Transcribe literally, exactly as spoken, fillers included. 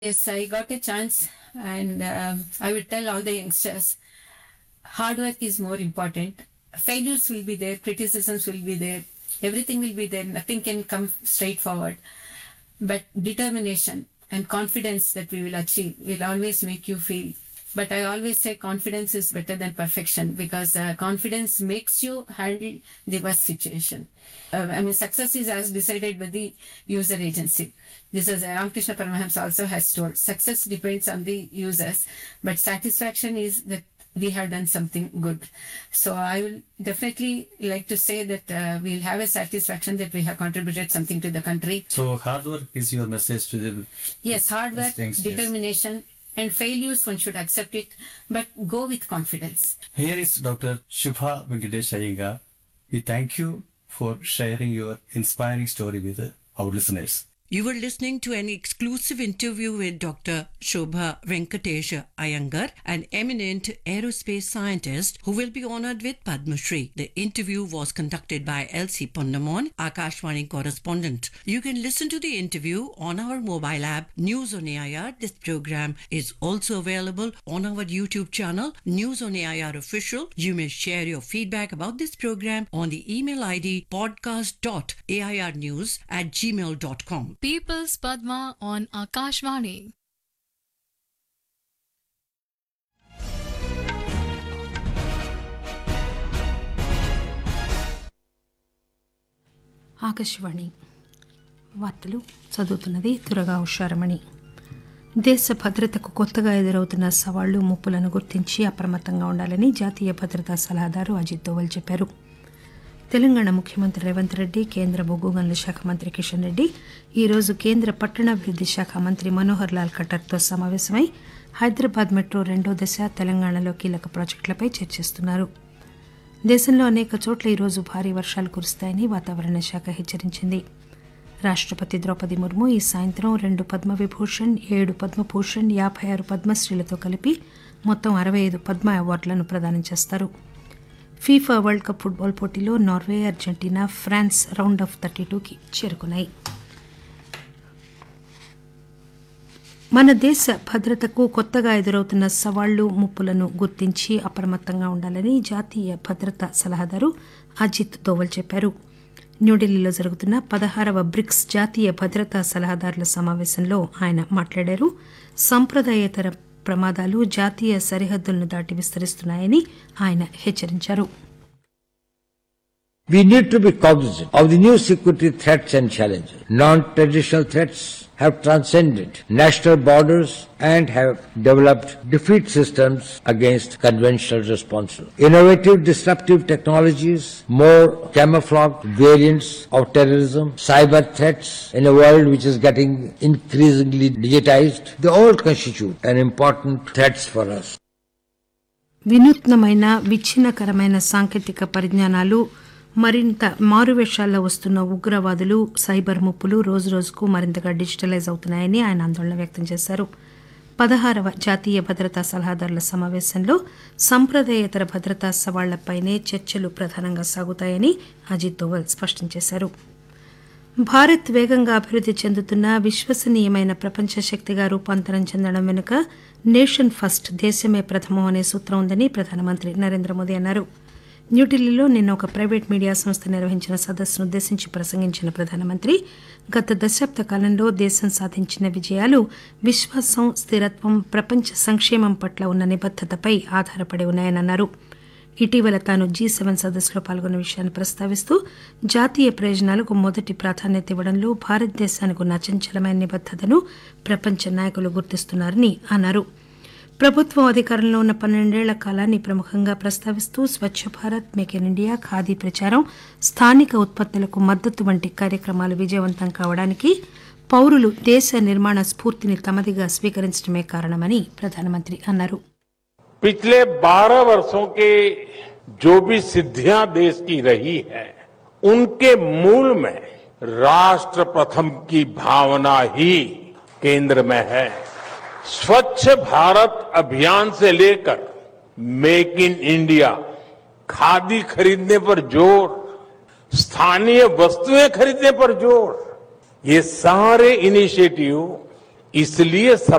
Yes, I got a chance, and um, I will tell all the youngsters hard work is more important. Failures will be there, criticisms will be there, everything will be there, nothing can come straightforward. But determination and confidence that we will achieve will always make you feel. But I always say confidence is better than perfection because uh, confidence makes you handle the worst situation. Uh, I mean, success is as decided by the user agency. This is Ramakrishna Paramahamsa also has told. Success depends on the users, but satisfaction is that we have done something good. So I will definitely like to say that uh, we'll have a satisfaction that we have contributed something to the country. So hard work is your message to the Yes, hard work, youngsters. determination, and failures one should accept it, but go with confidence. Here is Doctor Shubha Venkatesh Iyengar. We thank you for sharing your inspiring story with our listeners. You were listening to an exclusive interview with Doctor Shobha Venkatesh Iyengar, an eminent aerospace scientist who will be honored with Padma Shri. The interview was conducted by L C Ponnamon, Akashvani correspondent. You can listen to the interview on our mobile app, News on A I R. This program is also available on our YouTube channel, News on A I R Official. You may share your feedback about this program on the email I D podcast dot A I R news at gmail dot com. People's Padma on Akashvani. Akashvani వార్తలు చదువుతున్నది తురగా ఉషారమణి. దేశ భద్రతకు కొత్తగా ఎదురవుతున్న సవాళ్లు ముప్పులను గుర్తించి అప్రమత్తంగా ఉండాలని జాతీయ భద్రతా సలహాదారు అజిత్ దోవల్ చెప్పారు. తెలంగాణ ముఖ్యమంత్రి రేవంత్ రెడ్డి, కేంద్ర బొగ్గు గనుల శాఖ మంత్రి కిషన్ రెడ్డి ఈరోజు కేంద్ర పట్టణాభివృద్ది శాఖ మంత్రి మనోహర్ లాల్ ఖట్టర్తో సమావేశమై హైదరాబాద్ మెట్రో రెండో దశ, తెలంగాణలో కీలక ప్రాజెక్టులపై చర్చిస్తున్నారు. దేశంలో అనేక చోట్ల ఈరోజు భారీ వర్షాలు కురుస్తాయని వాతావరణ శాఖ హెచ్చరించింది. రాష్టపతి ద్రౌపది ముర్ము ఈ సాయంత్రం రెండు పద్మవిభూషణ్, ఏడు పద్మభూషణ్, యాభై ఆరు పద్మశ్రీలతో కలిపి మొత్తం అరవై ఐదు పద్మ అవార్డులను ప్రదానం చేస్తారు. ఫీఫా వరల్డ్ కప్ ఫుట్బాల్ పోటీలో Norway, Argentina, France round of thirty టూకి చేరుకున్నాయి. మన దేశ భద్రతకు కొత్తగా ఎదురవుతున్న సవాళ్లు ముప్పులను గుర్తించి అప్రమత్తంగా ఉండాలని జాతీయ భద్రతా సలహాదారు అజిత్ దోవల్ చెప్పారు. న్యూఢిల్లీలో జరుగుతున్న పదహారవ బ్రిక్స్ జాతీయ భద్రతా సలహాదారుల సమావేశంలో ఆయన మాట్లాడారు. సంప్రదాయేతర ప్రమాదాలు జాతీయ సరిహద్దులను దాటి విస్తరిస్తున్నాయని ఆయన హెచ్చరించారు. We need to be cognizant of the new security threats and challenges. Non-traditional threats have transcended national borders and have developed defeat systems against conventional responses. Innovative disruptive technologies, more camouflaged variants of terrorism, cyber threats in a world which is getting increasingly digitized, they all constitute an important threats for us. వినూత్నమైన విచ్ఛిన్నకరమైన సాంకేతిక పరిజ్ఞానాలు, మరింత మారువేషాల్లో వస్తున్న ఉగ్రవాదులు, cyber ముప్పులు రోజురోజుకు మరింతగా digitalise అవుతున్నాయని ఆయన ఆందోళన వ్యక్తం చేశారు. పదహారవ జాతీయ భద్రతా సలహాదారుల సమావేశంలో సంప్రదాయేతర భద్రతా సవాళ్లపైనే చర్చలు ప్రధానంగా సాగుతాయని అజిత్ దోవల్ స్పష్టం చేశారు. భారత్ వేగంగా అభివృద్ది చెందుతున్న విశ్వసనీయమైన ప్రపంచ శక్తిగా రూపాంతరం చెందడం వెనుక నేషన్ ఫస్ట్, దేశమే ప్రథమం అనే సూత్రం ఉందని ప్రధానమంత్రి నరేంద్ర మోదీ అన్నారు. న్యూఢిల్లీలో నిన్న ఒక ప్రైవేట్ మీడియా సంస్థ నిర్వహించిన సదస్సును ఉద్దేశించి ప్రసంగించిన ప్రధానమంత్రి గత దశాబ్ద కాలంలో దేశం సాధించిన విజయాలు విశ్వాసం, స్థిరత్వం, ప్రపంచ సంక్షేమం పట్ల ఉన్న నిబద్దతపై ఆధారపడి ఉన్నాయని అన్నారు. ఇటీవల తాను జీ సెవెన్ సదస్సులో పాల్గొన్న విషయాన్ని ప్రస్తావిస్తూ జాతీయ ప్రయోజనాలకు మొదటి ప్రాధాన్యత ఇవ్వడంలో భారతదేశానికి ఉన్న అచంచలమైన నిబద్దతను ప్రపంచ నాయకులు గుర్తిస్తున్నారని అన్నారు. ప్రభుత్వం అధికారంలో ఉన్న పన్నెండేళ్ల కాలాన్ని ప్రముఖంగా ప్రస్తావిస్తూ Swachh Bharat, make in India, khadi ప్రచారం, స్థానిక ఉత్పత్తులకు మద్దతు వంటి కార్యక్రమాలు విజయవంతం కావడానికి పౌరులు దేశ నిర్మాణ స్ఫూర్తిని తమదిగా స్వీకరించడమే కారణమని ప్రధానమంత్రి అన్నారు. पिछले बारह वर्षों के जो भी सिद्धियां देश की रही है, उनके मूल में राष्ट्र प्रथम की भावना ही केंद्र में है. स्वच्छ भारत अभियान से लेकर मेक इन इंडिया, खादी खरीदने पर जोर, स्थानीय वस्तुएं खरीदने पर जोर, ये सारे इनिशिएटिव इसलिए